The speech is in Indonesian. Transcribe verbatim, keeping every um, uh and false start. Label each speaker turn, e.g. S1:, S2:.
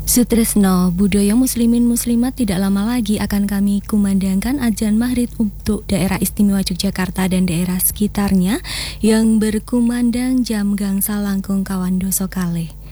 S1: Sutresno, budaya muslimin muslimat tidak lama lagi akan kami kumandangkan adzan maghrib untuk daerah istimewa Yogyakarta dan daerah sekitarnya yang berkumandang jam gangsal langkung kawan doso kalih.